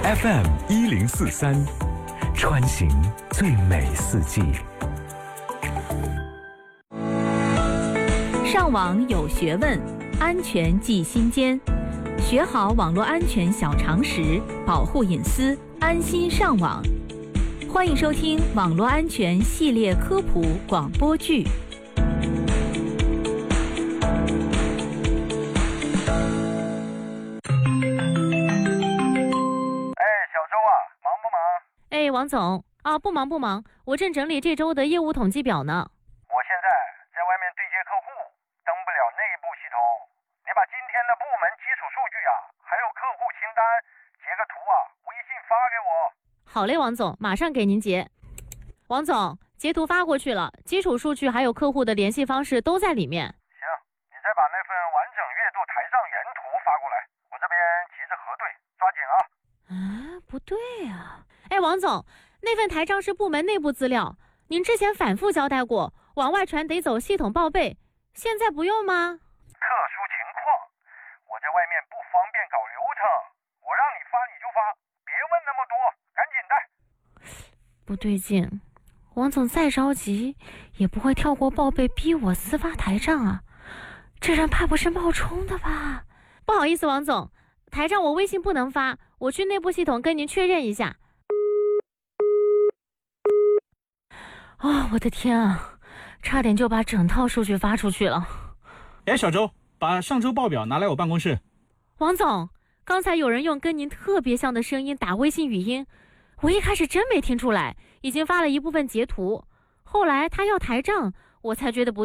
FM1043，穿行最美四季。 上网有学问，安全记心间。学好网络安全小常识，保护隐私，安心上网。欢迎收听网络安全系列科普广播剧。王总啊，不忙，我正整理这周的业务统计表呢。 我现在在外面对接客户，登不了内部系统。你把今天的部门基础数据还有客户清单截个图微信发给我。 好嘞，王总，马上给您截。王总，截图发过去了，基础数据还有客户的联系方式都在里面。 行，你再把那份完整月度台账原图发过来，我这边急着核对，抓紧啊。 不对啊。王总，那份台账是部门内部资料，您之前反复交代过，往外传得走系统报备，现在不用吗？ 特殊情况，我在外面不方便搞流程，我让你发你就发，别问那么多，赶紧带。 不对劲，王总再着急也不会跳过报备逼我私发台账啊，这人怕不是冒充的吧？不好意思，王总，台账我微信不能发，我去内部系统跟您确认一下。我的天啊，差点就把整套数据发出去了。 小周，把上周报表拿来我办公室。 王总，刚才有人用跟您特别像的声音打微信语音，我一开始真没听出来，已经发了一部分截图，后来他要台账，我才觉得不